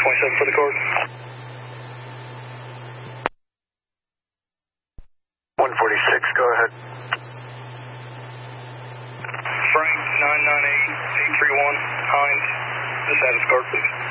27 for the card. 146, go ahead. Frank 998-831, Hines, the status card, please.